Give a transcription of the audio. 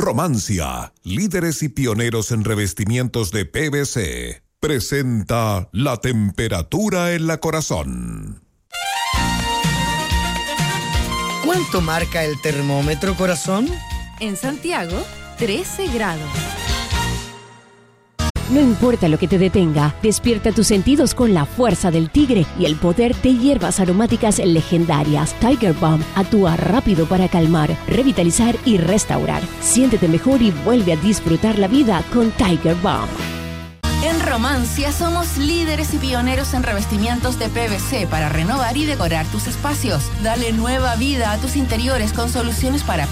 Romancia, líderes y pioneros en revestimientos de PVC, presenta La Temperatura en la Corazón. ¿Cuánto marca el termómetro, corazón? En Santiago, 13 grados. No importa lo que te detenga, despierta tus sentidos con la fuerza del tigre y el poder de hierbas aromáticas legendarias. Tiger Balm actúa rápido para calmar, revitalizar y restaurar. Siéntete mejor y vuelve a disfrutar la vida con Tiger Balm. En Romancia somos líderes y pioneros en revestimientos de PVC para renovar y decorar tus espacios. Dale nueva vida a tus interiores con soluciones para